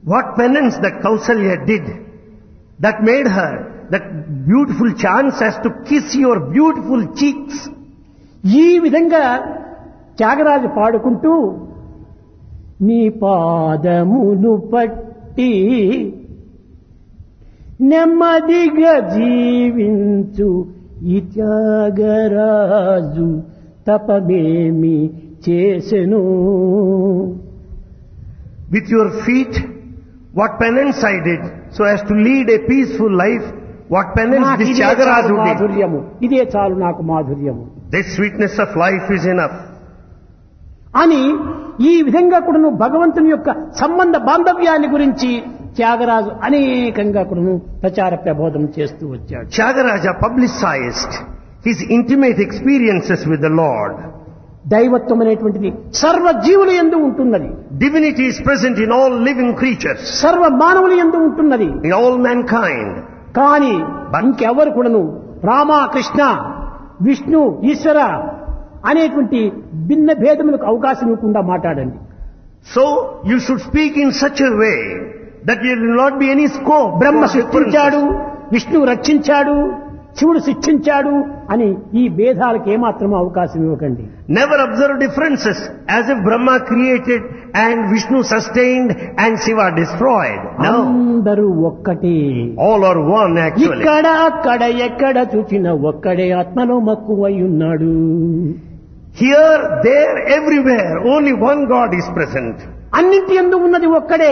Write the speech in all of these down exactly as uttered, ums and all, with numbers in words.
What penance that Kausalya did that made her that beautiful chance as to kiss your beautiful cheeks. ఈ విధంగా త్యాగరాజు పాడుకుంటూ నీ పాదమును పట్టి నెమ్మదిగా జీవించు ఈ త్యాగరాజు తపమేమి చేసెను. With your feet, what penance I did so as to lead a peaceful life. What penance this Tyagaraja did. మాధుర్యము ఇదే చాలు నాకు మాధుర్యము. This sweetness of life is enough. అని ఈ విధంగా కూడా నువ్వు భగవంతుని యొక్క సంబంధ బాంధవ్యాన్ని గురించి త్యాగరాజు అనేకంగా కూడా ప్రచార ప్రబోధం చేస్తూ వచ్చాడు. Tyagaraja publicized his intimate experiences with the Lord. దైవత్వం అనేటువంటిది సర్వ జీవుల యందు ఉంటున్నది. Divinity is present in all living creatures. సర్వ మానవుల యందు ఉంటున్నది. In all mankind. కానీ ఇంకెవరు కూడాను రామ కృష్ణ విష్ణు ఈశ్వర అనేటువంటి భిన్న భేదములకు అవకాశం ఇవ్వకుండా మాట్లాడండి. So you should speak in such a way that there will not be any scope. బ్రహ్మ సృష్టించాడు, విష్ణువు రక్షించాడు, శివుడు శిక్షించాడు అని ఈ భేదాలకు ఏమాత్రం అవకాశం ఇవ్వకండి. Never observe differences as if Brahma created and Vishnu sustained and Shiva destroyed. No. అందరూ ఒక్కటే. All are one actually. ఇక్కడ అక్కడ ఎక్కడ చూచిన ఒక్కడే ఆత్మలో మక్కువై ఉన్నాడు. Here, there, everywhere, only one God is present. అన్నింటి యందు ఉన్నది ఒక్కడే.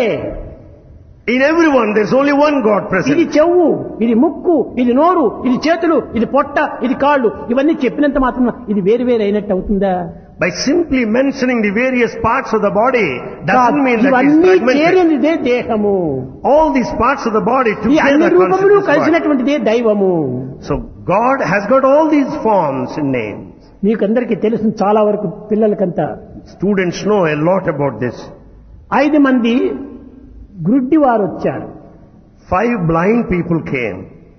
In everyone there is only one God ఇది present. చెవు, ఇది ముక్కు, ఇది నోరు, ఇది చేతులు, ఇది పొట్ట, ఇది కాళ్ళు, ఇవన్నీ చెప్పినంత మాత్రం ఇది వేరు వేరు అయినట్టు అవుతుందా? By simply mentioning the various parts of the body doesn't mean that it is ఇవన్నీ fragmented. చేరినదే దేహము. All these parts of the body ఈ అన్ని together రూపములు constitute this body. కలిసినటువంటిదే దైవము. So God has got all these forms and names. మీకందరికీ తెలుసు చాలా వరకు పిల్లలకంతా. Students know a lot about this. ఐదు మంది గ్రుడ్డి వారు వచ్చారు. Five blind people came.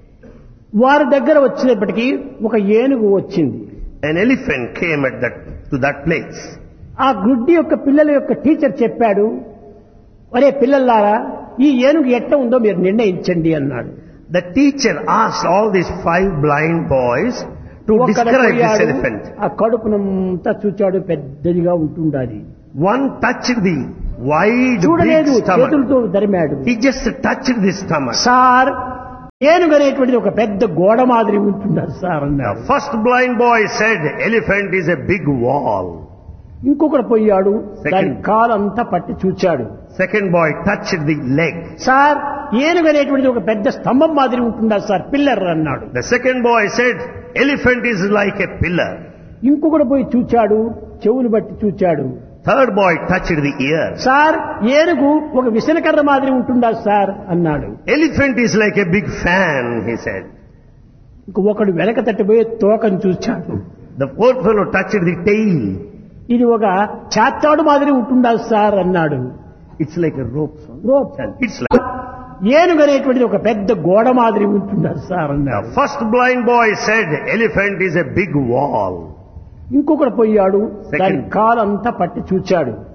వారి దగ్గర వచ్చినప్పటికీ ఒక ఏనుగు వచ్చింది. An elephant came at that to that place. ఆ గ్రుడ్డి యొక్క పిల్లల యొక్క టీచర్ చెప్పాడు, ఒరే పిల్లలారా ఈ ఏనుగు ఎట్ట ఉందో మీరు నిర్ణయించండి అన్నాడు. The teacher asked all these five blind boys to describe this elephant. ఆ కడుపునంతా చూచాడు, పెద్దదిగా ఉంటుండాలి. One touched the wide చూడలేదు, big stomach. చేతులతో దరిమాడు. He just touched the stomach. Sir ఏనుగు అనేటువంటిది ఒక పెద్ద గోడ మాదిరి ఉంటున్నారు సార్ The అన్నాడు. first blind boy said elephant is a big wall. ఇంకొకడు పోయాడు, Second. దాని కాలంతా పట్టి చూచాడు. Second boy touched the leg. Sir ఏనుగు అనేటువంటిది ఒక పెద్ద స్తంభం మాదిరి ఉంటుందా సార్, పిల్లర్ అన్నాడు. The second boy said elephant is like a pillar. ఇంకొకడు పోయి చూచాడు, చెవులు బట్టి చూచాడు. Third boy touched the ear. Sir ఏనుగు ఒక విసనకర్ర మాదిరి ఉంటుందా సార్ అన్నాడు. Elephant is like a big fan, he said. ఇంకొకడు వెనక తట్టిపోయి తోకను చూచాడు. The fourth fellow touched the tail. ఇది ఒక చాత్తాడు మాదిరి ఉంటుందా సార్ అన్నాడు. It's like a rope. Rope. It's like... ఏనుగు అనేటువంటిది ఒక పెద్ద గోడ మాదిరి ఉంటుందా సార్ The అన్నాడు. first blind boy said elephant is a big wall. ఇంకొకడు పోయాడు, Second. దాని కాలంతా పట్టి చూచాడు.